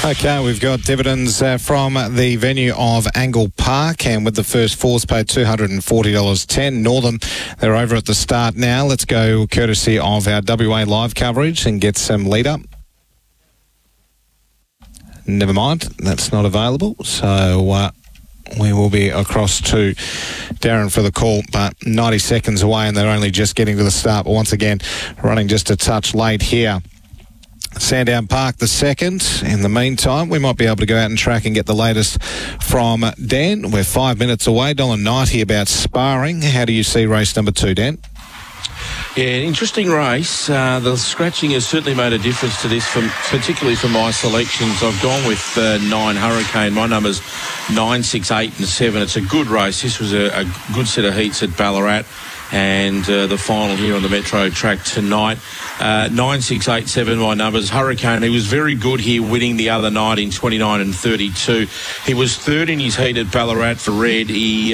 Okay, we've got dividends from the venue of Angle Park, and with the first fours paid $240.10. Northern, they're over at the start now. Let's go courtesy of our WA live coverage and get some lead up. Never mind, that's not available. So we will be across to Darren for the call, but 90 seconds away and they're only just getting to the start. But once again, running just a touch late here. Sandown Park the second. In the meantime, we might be able to go out and track and get the latest from Dan. We're 5 minutes away. $1.90 about sparring. How do you see race number 2, Dan? Yeah, interesting race. The scratching has certainly made a difference to this, particularly for my selections. I've gone with 9 Hurricane. My number's 9, 6, 8 and 7. It's a good race. This was a good set of heats at Ballarat, and the final here on the Metro track tonight. 9, 6, 8, 7, my numbers. Hurricane, he was very good here, winning the other night in 29 and 32. He was third in his heat at Ballarat for Red. He